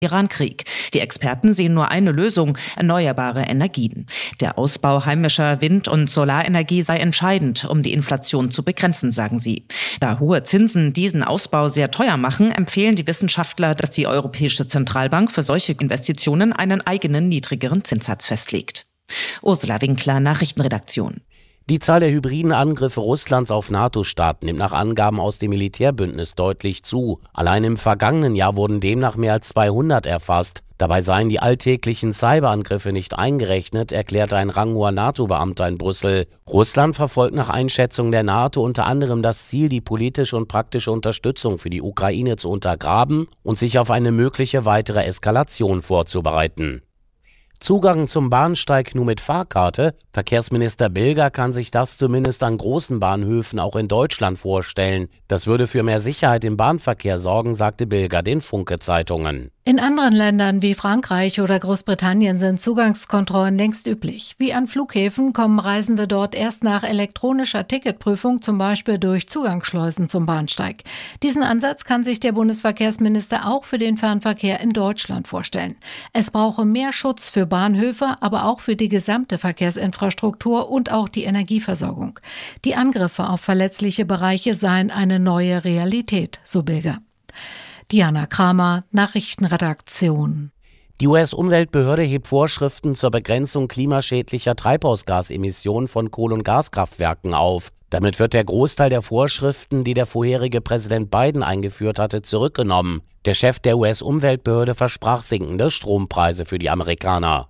Iran-Krieg. Die Experten sehen nur eine Lösung: erneuerbare Energien. Der Ausbau heimischer Wind- und Solarenergie sei entscheidend, um die Inflation zu begrenzen, sagen sie. Da hohe Zinsen diesen Ausbau sehr teuer machen, empfehlen die Wissenschaftler, dass die Europäische Zentralbank für solche Investitionen einen eigenen niedrigeren Zinssatz festlegt. Ursula Winkler, Nachrichtenredaktion. Die Zahl der hybriden Angriffe Russlands auf NATO-Staaten nimmt nach Angaben aus dem Militärbündnis deutlich zu. Allein im vergangenen Jahr wurden demnach mehr als 200 erfasst. Dabei seien die alltäglichen Cyberangriffe nicht eingerechnet, erklärte ein ranghoher NATO-Beamter in Brüssel. Russland verfolgt nach Einschätzung der NATO unter anderem das Ziel, die politische und praktische Unterstützung für die Ukraine zu untergraben und sich auf eine mögliche weitere Eskalation vorzubereiten. Zugang zum Bahnsteig nur mit Fahrkarte? Verkehrsminister Bilger kann sich das zumindest an großen Bahnhöfen auch in Deutschland vorstellen. Das würde für mehr Sicherheit im Bahnverkehr sorgen, sagte Bilger den Funke-Zeitungen. In anderen Ländern wie Frankreich oder Großbritannien sind Zugangskontrollen längst üblich. Wie an Flughäfen kommen Reisende dort erst nach elektronischer Ticketprüfung, zum Beispiel durch Zugangsschleusen zum Bahnsteig. Diesen Ansatz kann sich der Bundesverkehrsminister auch für den Fernverkehr in Deutschland vorstellen. Es brauche mehr Schutz für Bahnhöfe, aber auch für die gesamte Verkehrsinfrastruktur und auch die Energieversorgung. Die Angriffe auf verletzliche Bereiche seien eine neue Realität, so Bilger. Diana Kramer, Nachrichtenredaktion. Die US-Umweltbehörde hebt Vorschriften zur Begrenzung klimaschädlicher Treibhausgasemissionen von Kohle- und Gaskraftwerken auf. Damit wird der Großteil der Vorschriften, die der vorherige Präsident Biden eingeführt hatte, zurückgenommen. Der Chef der US-Umweltbehörde versprach sinkende Strompreise für die Amerikaner.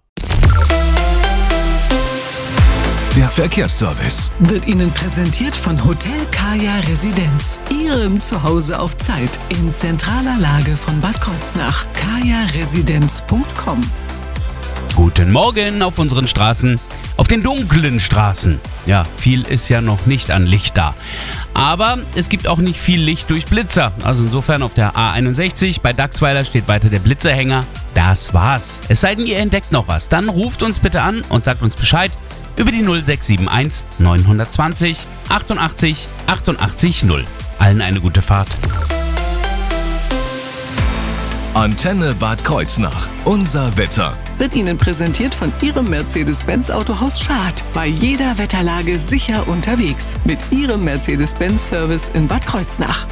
Der Verkehrsservice wird Ihnen präsentiert von Hotel Kaya Residenz, Ihrem Zuhause auf Zeit in zentraler Lage von Bad Kreuznach. kajaresidenz.com. Guten Morgen auf unseren Straßen, auf den dunklen Straßen. Ja, viel ist ja noch nicht an Licht da. Aber es gibt auch nicht viel Licht durch Blitzer. Also insofern auf der A61 bei Dachsweiler steht weiter der Blitzerhänger. Das war's. Es sei denn, ihr entdeckt noch was. Dann ruft uns bitte an und sagt uns Bescheid über die 0671 920 88 88 0. Allen eine gute Fahrt. Antenne Bad Kreuznach. Unser Wetter wird Ihnen präsentiert von Ihrem Mercedes-Benz Autohaus Schad. Bei jeder Wetterlage sicher unterwegs. Mit Ihrem Mercedes-Benz-Service in Bad Kreuznach.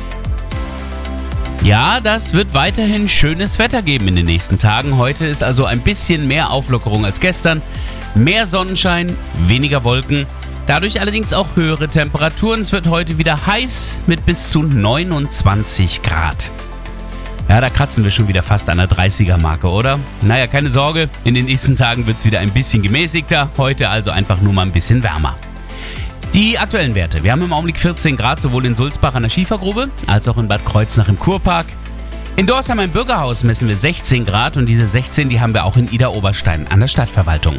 Ja, das wird weiterhin schönes Wetter geben in den nächsten Tagen. Heute ist also ein bisschen mehr Auflockerung als gestern. Mehr Sonnenschein, weniger Wolken. Dadurch allerdings auch höhere Temperaturen. Es wird heute wieder heiß mit bis zu 29 Grad. Ja, da kratzen wir schon wieder fast an der 30er-Marke, oder? Naja, keine Sorge, in den nächsten Tagen wird es wieder ein bisschen gemäßigter. Heute also einfach nur mal ein bisschen wärmer. Die aktuellen Werte. Wir haben im Augenblick 14 Grad, sowohl in Sulzbach an der Schiefergrube als auch in Bad Kreuznach im Kurpark. In Dorsheim im Bürgerhaus messen wir 16 Grad und diese 16, die haben wir auch in Idar-Oberstein an der Stadtverwaltung.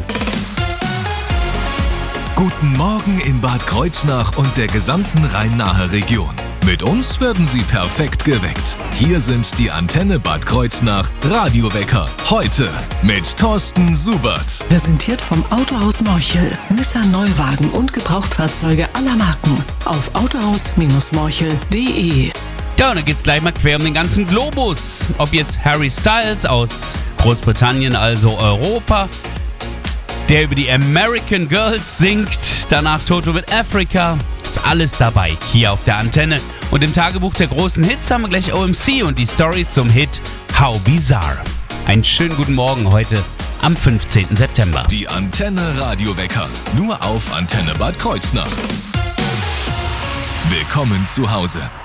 Guten Morgen in Bad Kreuznach und der gesamten Rhein-Nahe Region. Mit uns werden Sie perfekt geweckt. Hier sind die Antenne Bad Kreuznach Radiowecker. Heute mit Thorsten Subert. Präsentiert vom Autohaus Morchel. Nissan Neuwagen und Gebrauchtfahrzeuge aller Marken. Auf autohaus-morchel.de. Ja, und dann geht's gleich mal quer um den ganzen Globus. Ob jetzt Harry Styles aus Großbritannien, also Europa, der über die American Girls singt, danach Toto mit Africa, ist alles dabei hier auf der Antenne. Und im Tagebuch der großen Hits haben wir gleich OMC und die Story zum Hit How Bizarre. Einen schönen guten Morgen heute am 15. September. Die Antenne Radiowecker, nur auf Antenne Bad Kreuznach. Willkommen zu Hause.